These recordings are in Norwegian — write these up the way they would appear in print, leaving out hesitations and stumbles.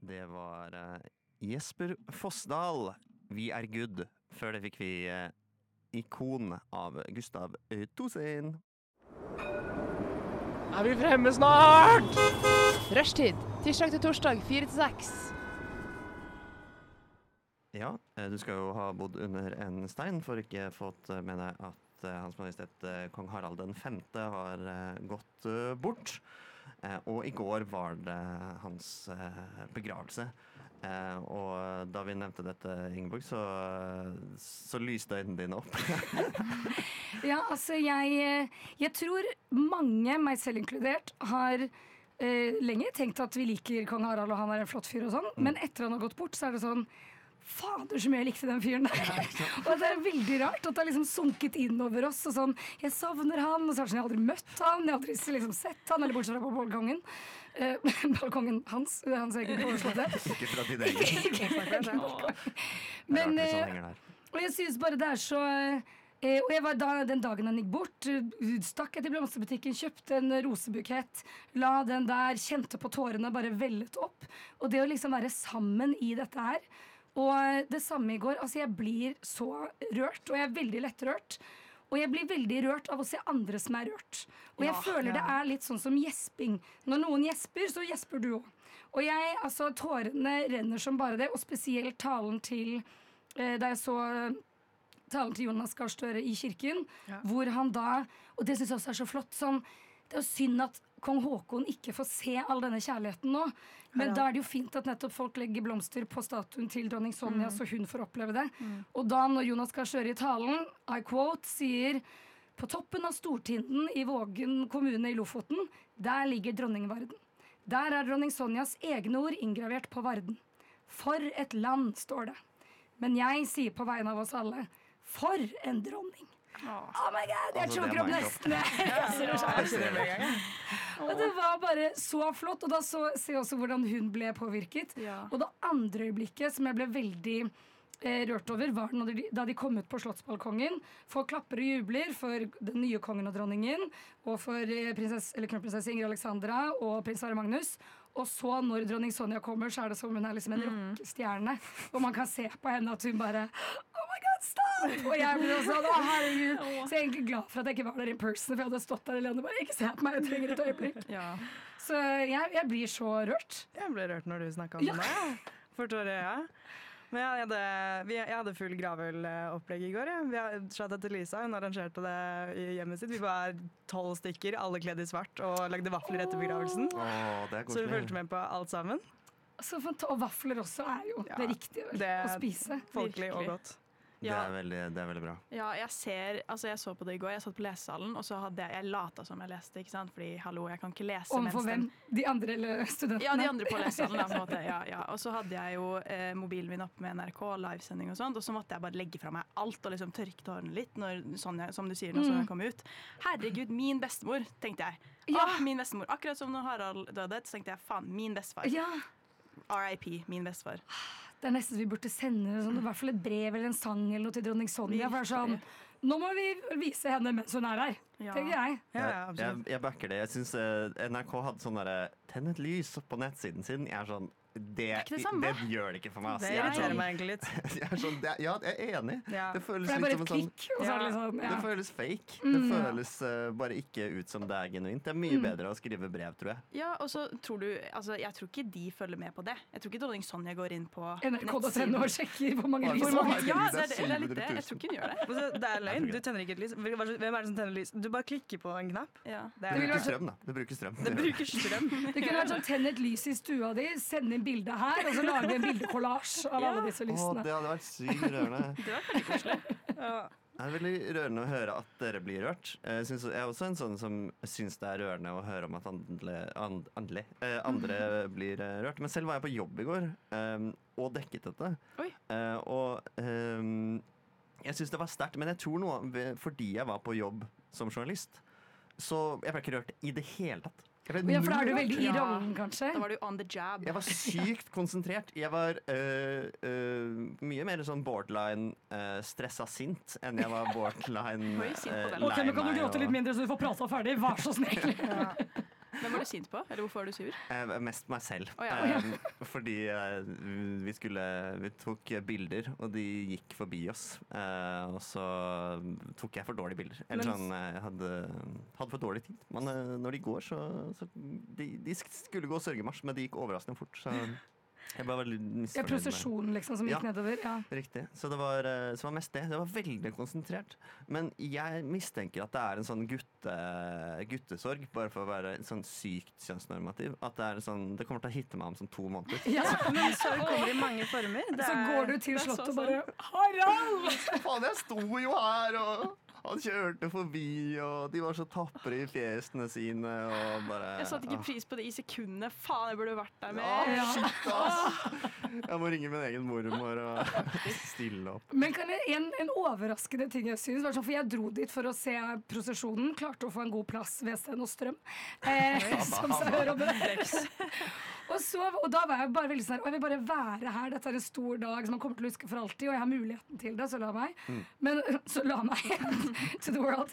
Det var Jesper Fossdal, Vi er good. Før det fikk vi Ikon av Gustav Tosin. Er vi fremme snart? Rushtid, tirsdag til torsdag, 4-6. Ja, du skal jo ha bodd under en stein for ikke fått med deg at Hans Majestet Kong Harald den 5. har gått bort. Og i går var det hans begravelse. Og da vi nevnte dette, Ingeborg, så lyste øynene dine opp. Ja, altså jeg tror mange, meg selv inkludert, har lenge tenkt at vi liker kong Harald og han er en flott fyr og sånn, men etter han har gått bort så er det sånn fader så mye jeg likte den fyren der. Og det er veldig rart at det har liksom sunket inn over oss og sånn, jeg savner han, og så er det sånn, jeg har aldri møtt han, jeg har aldri liksom sett han, eller bortsett fra på balkongen. Balkongen hans, det er hans egen foreslåtte. Ikke fra din egen. Men, og jeg synes bare det er så, og jeg var den dagen han gikk bort, stakk jeg til blomsterbutikken, kjøpte en rosebukett, la den der, kjente på tårene, bare vellet opp. Og det å liksom være sammen i dette her, og det samme i går, altså jeg blir så rørt, og jeg er veldig lettrørt. Og jeg blir veldig rørt av å se andre som er rørt. Og jeg føler det er litt sånn som gjesping. Når noen gjesper, så gjesper du også. Og altså tårene renner som bare det, og spesielt talen til, da jeg så talen til Jonas Gahr Støre i kirken, hvor han da, og det synes jeg også er så flott, sånn, det er jo synd at kong Håkon ikke får se all denne kjærligheten nå. Men da er det jo fint at nettopp folk legger blomster på statuen til dronning Sonja, så hun får oppleve det. Og da når Jonas Gahr Støre i talen, I quote, sier på toppen av Stortinden i Vågen kommune i Lofoten, der ligger dronningvarden. Der er dronning Sonjas egne ord inngravert på varden. For et land, står det. Men jeg sier på vegne av oss alle, for en dronning. Oh my god, jeg choker opp nesten. Og det var bare så flott. Og da ser jeg også hvordan hun ble påvirket. Og det andre øyeblikket som jeg ble veldig rørt over, var da de kom ut på slottsbalkongen. Folk klapper og jubler for den nye kongen og dronningen, og for kronprinsesse Ingrid Alexandra og prins Harald Magnus. Og så når dronning Sonja kommer, så er det som hun er liksom en rockestjerne. Og man kan se på henne at hun bare oh my god, stop! Og jeg ble sånn, herregud. Så jeg er egentlig glad for at jeg ikke var der in person, for jeg hadde stått der alene og bare ikke se på meg, jeg trenger et øyeblikk. Så jeg blir så rørt. Jeg ble rørt når du snakket om det. Forstår jeg, Men jeg hadde full gravølopplegg i går. Vi har chatet til Lisa, hun arrangerte det i hjemmet sitt. Vi var 12 stykker, alle kledd i svart, og lagde vafler etter begravelsen. Så vi følte med på alt sammen. Og vafler også er jo det riktige å spise. Folkelig og godt. Det er veldig bra. Ja, jeg så på det i går. Jeg satt på lesesalen, og så hadde jeg lata som jeg leste, ikke sant? Fordi, hallo, jeg kan ikke lese Overfor hvem? De andre eller studentene? Ja, de andre på lesesalen, på en måte. Ja. Og så hadde jeg jo mobilen min opp med NRK, livesending og sånt, og så måtte jeg bare legge fra meg alt og liksom tørke tårene litt, når Sonja, som du sier, når Sonja kom ut. Herregud, min bestemor, tenkte jeg. Min bestemor. Akkurat som når Harald døde, så tenkte jeg, faen, min bestefar. R.I.P., min bestefar. Det er nesten vi burde sende sånn, i hvert fall et brev eller en sang eller noe til dronning Sonja. For sånn, nå må vi vise henne mens hun er der, tenker jeg. Jeg backer det. Jeg synes NRK hadde sånn der, tenn et lys på nettsiden sin. Jeg er sånn, det gjør det ikke for meg. Det irriterer meg egentlig litt. Jeg er enig. Det føles litt som en sånn, det føles fake. Det føles bare ikke ut som det er genuint. Det er mye bedre å skrive brev, tror jeg. Ja, og så tror du, altså jeg tror ikke de følger med på det. Jeg tror ikke dronning Sonja går inn på NRK.no og sjekker hvor mange lys. Ja, det er litt det. Jeg tror ikke hun gjør det. Det er løgn. Du tenner ikke et lys. Hvem er det som tenner lys? Du bare klikker på en knapp. Det bruker strøm, da. Det bruker strøm. Det kunne vært sånn, tenn et lys i stua di, send inn bilde her, og så lager vi en bildekollasj av alle disse lysene. Det hadde vært sykt rørende. Det var veldig koselig. Det er veldig rørende å høre at dere blir rørt. Jeg er også en sånn som synes det er rørende å høre om at andre blir rørt. Men selv var jeg på jobb i går og dekket dette. Og jeg synes det var sterkt, men jeg tror noe fordi jeg var på jobb som journalist, så jeg ble ikke rørt i det hele tatt. For da er du veldig i rollen, kanskje. Da var du on the job. Jeg var sykt konsentrert. Jeg var mye mer sånn borderline stressa sint enn jeg var borderline lei meg. Ok, nå kan du gråte litt mindre så du får prata ferdig. Vær så snill. Hvem var du sint på? Eller hvorfor var du sur? Mest meg selv. Ja. Fordi vi tok bilder, og de gikk forbi oss. Og så tok jeg for dårlige bilder. Eller sånn, jeg hadde for dårlig tid. Men når de går, så de skulle gå sørgemarsj, men de gikk overraskende fort. Så jeg bare var litt misfornøyd. Prosesjonen liksom som gikk nedover. Ja. Riktig. Så det var mest det. Det var veldig konsentrert. Men jeg mistenker at det er en sånn guttesorg, bare for å være sånn sykt kjønnsnormativ. At det kommer til å hitte meg om sånn 2 måneder. Ja, men sorg kommer i mange former. Så går du til slottet og bare Harald! Faen, jeg sto jo her, og han kjørte forbi, og de var så tappere i fjesene sine. Og bare, Jeg satte ikke pris på det i sekundene. Faen, jeg burde vært der med. Shit, ass! Jeg må ringe min egen mormor og stille opp. Men kan en overraskende ting jeg synes var sånn, for jeg dro dit for å se prosesjonen, klarte å få en god plass ved Sten og Strøm, som seg hører om det. Og da var jeg bare veldig sånn, jeg vil bare være her, dette er en stor dag som man kommer til å huske for alltid, og jeg har muligheten til det, så la meg. Så la meg to the world.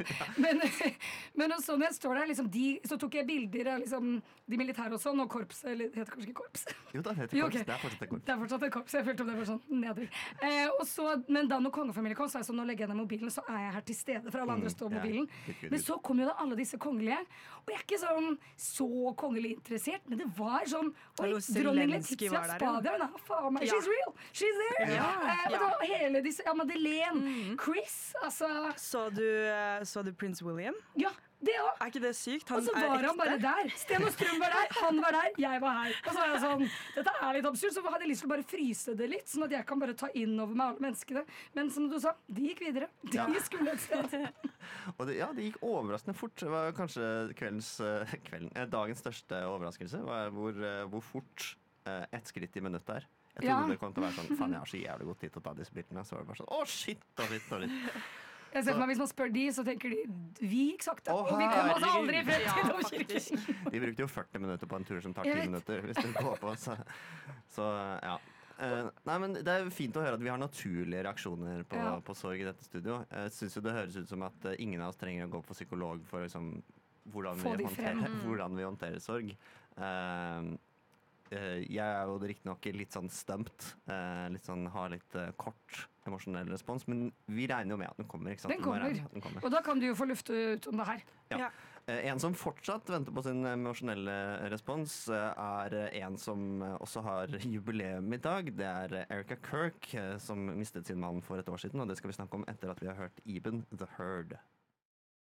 Men så når jeg står der, liksom, så tok jeg bilder av liksom, de militære og sånn, og korpset, eller det heter kanskje ikke korps? Jo, det heter korps. Okay. Det er fortsatt et korps. Det er fortsatt et korps, jeg følte om det var sånn nedrig. Men da når kongefamilien kom, så er jeg sånn, nå legger jeg ned mobilen, så er jeg her til stede, for alle andre står mobilen. Men så kom jo da alle disse kongelige, og jeg er ikke sånn så kongelig interessert, men det var sånn, oi, dronning Letizia Spadia, hun er faen meg, she's real, she's there. Og da hele disse, Madeleine, Chris, altså. Så du prins William? Ja, det også. Er ikke det sykt? Og så var han bare der. Sten og Strøm var der, han var der, jeg var her. Og så var jeg sånn, dette er litt absurd, så hadde jeg lyst til å bare fryse det litt, sånn at jeg kan bare ta inn over med alle menneskene. Men som du sa, de gikk videre. De skulle et sted. Og det gikk overraskende fort. Det var kanskje dagens største overraskelse, var hvor fort ett skritt i minuttet er. Jeg trodde det kom til å være sånn, faen, jeg har så jævlig god tid til å ta disse bildene. Så var det bare sånn, shit. Jeg ser for meg, hvis man spør de, så tenker de vi gikk sakte, og vi kom oss aldri frem til domkirken. De brukte jo 40 minutter på en tur som tar 10 minutter, hvis du går på. Så ja. Nei, men det er fint å høre at vi har naturlige reaksjoner på sorg i dette studio. Jeg synes jo det høres ut som at ingen av oss trenger å gå på psykolog for liksom, hvordan vi håndterer sorg. Jeg er jo riktignok litt sånn stumped, har litt kort emosjonell respons, men vi regner jo med at den kommer. Ikke sant? Den kommer. Og da kan du jo få lufte ut om det her. Ja. En som fortsatt venter på sin emosjonelle respons, er en som også har jubileum i dag. Det er Erica Kirk, som mistet sin mann for et år siden, og det skal vi snakke om etter at vi har hørt Eben The Herd.